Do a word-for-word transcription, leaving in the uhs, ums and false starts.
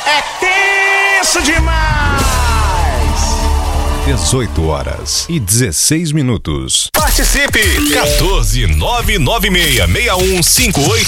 é tenso demais! dezoito horas e dezesseis minutos. Participe! quatorze nove nove seis seis um cinco oito